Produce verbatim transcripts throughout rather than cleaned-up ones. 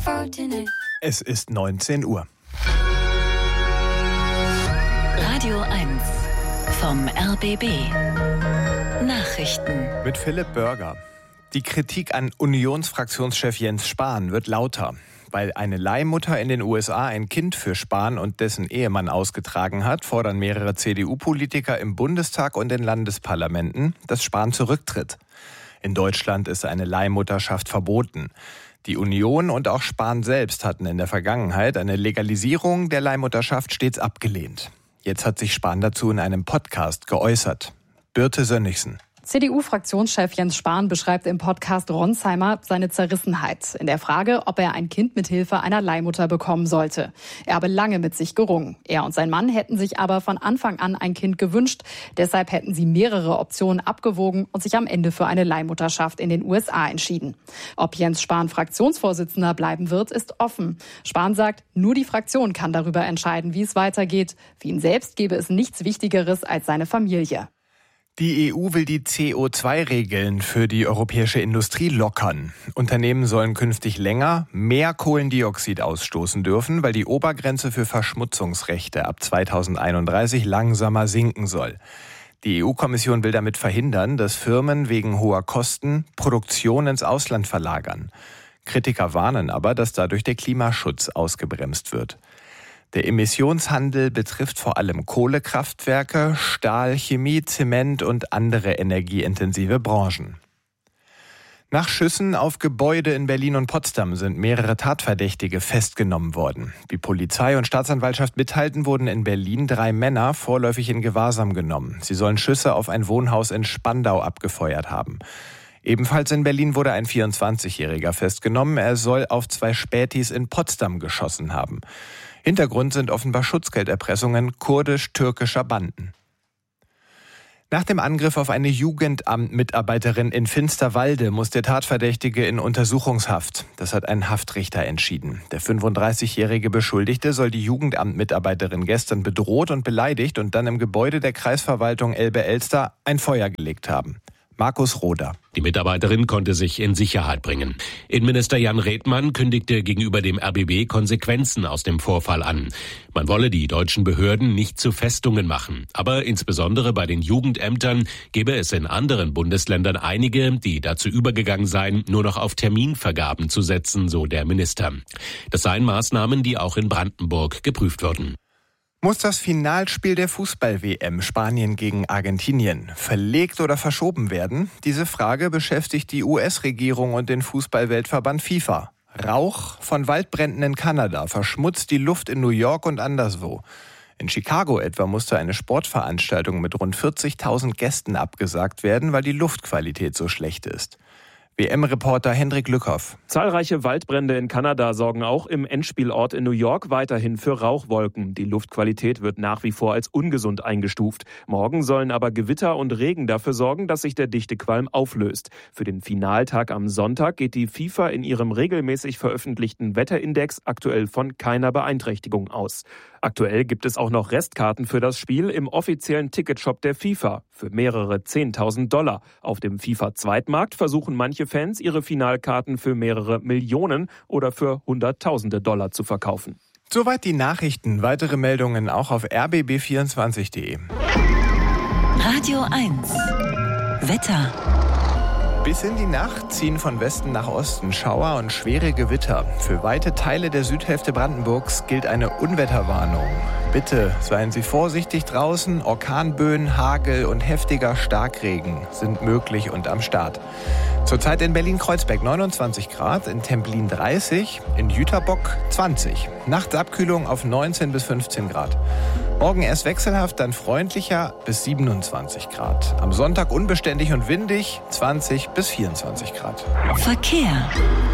Es ist neunzehn Uhr. Radio eins vom R B B. Nachrichten. Mit Philipp Börger. Die Kritik an Unionsfraktionschef Jens Spahn wird lauter. Weil eine Leihmutter in den U S A ein Kind für Spahn und dessen Ehemann ausgetragen hat, fordern mehrere C D U-Politiker im Bundestag und in Landesparlamenten, dass Spahn zurücktritt. In Deutschland ist eine Leihmutterschaft verboten. Die Union und auch Spahn selbst hatten in der Vergangenheit eine Legalisierung der Leihmutterschaft stets abgelehnt. Jetzt hat sich Spahn dazu in einem Podcast geäußert. Birte Sönnigsen. C D U-Fraktionschef Jens Spahn beschreibt im Podcast Ronsheimer seine Zerrissenheit in der Frage, ob er ein Kind mit Hilfe einer Leihmutter bekommen sollte. Er habe lange mit sich gerungen. Er und sein Mann hätten sich aber von Anfang an ein Kind gewünscht. Deshalb hätten sie mehrere Optionen abgewogen und sich am Ende für eine Leihmutterschaft in den U S A entschieden. Ob Jens Spahn Fraktionsvorsitzender bleiben wird, ist offen. Spahn sagt, nur die Fraktion kann darüber entscheiden, wie es weitergeht. Für ihn selbst gäbe es nichts Wichtigeres als seine Familie. Die E U will die C O zwei Regeln für die europäische Industrie lockern. Unternehmen sollen künftig länger mehr Kohlendioxid ausstoßen dürfen, weil die Obergrenze für Verschmutzungsrechte ab zweitausendeinunddreißig langsamer sinken soll. Die E U-Kommission will damit verhindern, dass Firmen wegen hoher Kosten Produktion ins Ausland verlagern. Kritiker warnen aber, dass dadurch der Klimaschutz ausgebremst wird. Der Emissionshandel betrifft vor allem Kohlekraftwerke, Stahl, Chemie, Zement und andere energieintensive Branchen. Nach Schüssen auf Gebäude in Berlin und Potsdam sind mehrere Tatverdächtige festgenommen worden. Wie Polizei und Staatsanwaltschaft mitteilten, wurden in Berlin drei Männer vorläufig in Gewahrsam genommen. Sie sollen Schüsse auf ein Wohnhaus in Spandau abgefeuert haben. Ebenfalls in Berlin wurde ein vierundzwanzigjähriger festgenommen. Er soll auf zwei Spätis in Potsdam geschossen haben. Hintergrund sind offenbar Schutzgelderpressungen kurdisch-türkischer Banden. Nach dem Angriff auf eine Jugendamt-Mitarbeiterin in Finsterwalde muss der Tatverdächtige in Untersuchungshaft. Das hat ein Haftrichter entschieden. Der fünfunddreißigjährige Beschuldigte soll die Jugendamt-Mitarbeiterin gestern bedroht und beleidigt und dann im Gebäude der Kreisverwaltung Elbe-Elster ein Feuer gelegt haben. Markus Roder. Die Mitarbeiterin konnte sich in Sicherheit bringen. Innenminister Jan Redmann kündigte gegenüber dem R B B Konsequenzen aus dem Vorfall an. Man wolle die deutschen Behörden nicht zu Festungen machen. Aber insbesondere bei den Jugendämtern gäbe es in anderen Bundesländern einige, die dazu übergegangen seien, nur noch auf Terminvergaben zu setzen, so der Minister. Das seien Maßnahmen, die auch in Brandenburg geprüft würden. Muss das Finalspiel der Fußball-W M Spanien gegen Argentinien verlegt oder verschoben werden? Diese Frage beschäftigt die U S-Regierung und den Fußballweltverband FIFA. Rauch von Waldbränden in Kanada verschmutzt die Luft in New York und anderswo. In Chicago etwa musste eine Sportveranstaltung mit rund vierzigtausend Gästen abgesagt werden, weil die Luftqualität so schlecht ist. W M-Reporter Hendrik Lückhoff. Zahlreiche Waldbrände in Kanada sorgen auch im Endspielort in New York weiterhin für Rauchwolken. Die Luftqualität wird nach wie vor als ungesund eingestuft. Morgen sollen aber Gewitter und Regen dafür sorgen, dass sich der dichte Qualm auflöst. Für den Finaltag am Sonntag geht die FIFA in ihrem regelmäßig veröffentlichten Wetterindex aktuell von keiner Beeinträchtigung aus. Aktuell gibt es auch noch Restkarten für das Spiel im offiziellen Ticketshop der FIFA für mehrere zehntausend Dollar. Auf dem FIFA-Zweitmarkt versuchen manche Fans, ihre Finalkarten für mehrere Millionen oder für Hunderttausende Dollar zu verkaufen. Soweit die Nachrichten. Weitere Meldungen auch auf r b b vierundzwanzig punkt d e. Radio eins. Wetter. Bis in die Nacht ziehen von Westen nach Osten Schauer und schwere Gewitter. Für weite Teile der Südhälfte Brandenburgs gilt eine Unwetterwarnung. Bitte seien Sie vorsichtig draußen. Orkanböen, Hagel und heftiger Starkregen sind möglich und am Start. Zurzeit in Berlin-Kreuzberg neunundzwanzig Grad, in Templin dreißig, in Jüterbock zwanzig. Nachts Abkühlung auf neunzehn bis fünfzehn Grad. Morgen erst wechselhaft, dann freundlicher bis siebenundzwanzig Grad. Am Sonntag unbeständig und windig, zwanzig bis vierundzwanzig Grad. Verkehr.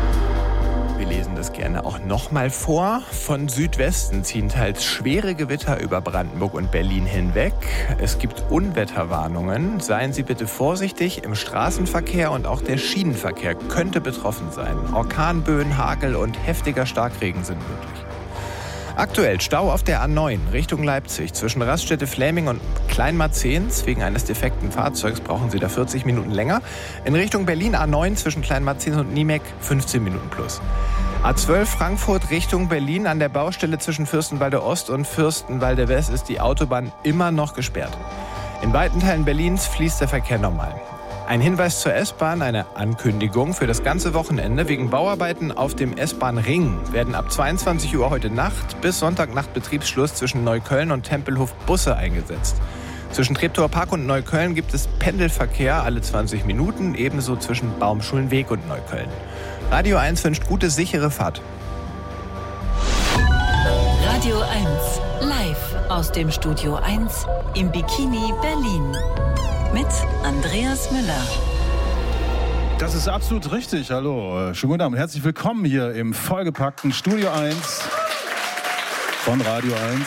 Wir lesen das gerne auch nochmal vor. Von Südwesten ziehen teils schwere Gewitter über Brandenburg und Berlin hinweg. Es gibt Unwetterwarnungen. Seien Sie bitte vorsichtig. Im Straßenverkehr und auch der Schienenverkehr könnte betroffen sein. Orkanböen, Hagel und heftiger Starkregen sind möglich. Aktuell Stau auf der A neun Richtung Leipzig zwischen Raststätte Fläming und Kleinmarzehns. Wegen eines defekten Fahrzeugs brauchen Sie da vierzig Minuten länger. In Richtung Berlin A neun zwischen Kleinmarzehns und Niemek fünfzehn Minuten plus. A zwölf Frankfurt Richtung Berlin an der Baustelle zwischen Fürstenwalde Ost und Fürstenwalde West ist die Autobahn immer noch gesperrt. In weiten Teilen Berlins fließt der Verkehr normal. Ein Hinweis zur S-Bahn, eine Ankündigung für das ganze Wochenende. Wegen Bauarbeiten auf dem S-Bahn-Ring werden ab zweiundzwanzig Uhr heute Nacht bis Sonntagnacht Betriebsschluss zwischen Neukölln und Tempelhof Busse eingesetzt. Zwischen Treptower Park und Neukölln gibt es Pendelverkehr alle zwanzig Minuten, ebenso zwischen Baumschulenweg und Neukölln. Radio eins wünscht gute, sichere Fahrt. Radio eins, live aus dem Studio eins im Bikini Berlin. Mit Andreas Müller. Das ist absolut richtig. Hallo, schönen guten Abend. Herzlich willkommen hier im vollgepackten Studio eins von Radio eins.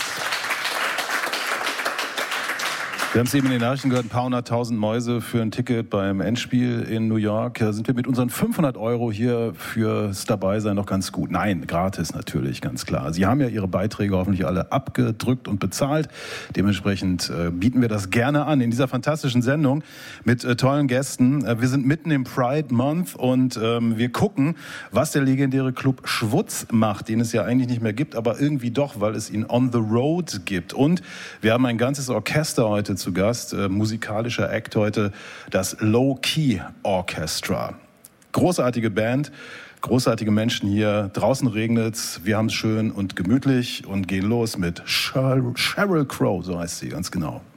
Wir haben es eben in den Nachrichten gehört, ein paar hunderttausend Mäuse für ein Ticket beim Endspiel in New York. Da sind wir mit unseren fünfhundert Euro hier fürs Dabeisein noch ganz gut. Nein, gratis natürlich, ganz klar. Sie haben ja Ihre Beiträge hoffentlich alle abgedrückt und bezahlt. Dementsprechend äh, bieten wir das gerne an in dieser fantastischen Sendung mit äh, tollen Gästen. Äh, wir sind mitten im Pride Month und ähm, wir gucken, was der legendäre Club Schwutz macht, den es ja eigentlich nicht mehr gibt, aber irgendwie doch, weil es ihn on the road gibt. Und wir haben ein ganzes Orchester heute zu Gast, äh, musikalischer Act heute, das Low Key Orchestra. Großartige Band, großartige Menschen hier. Draußen regnet's, wir haben es schön und gemütlich und gehen los mit Sheryl, Sheryl Crow, so heißt sie, ganz genau.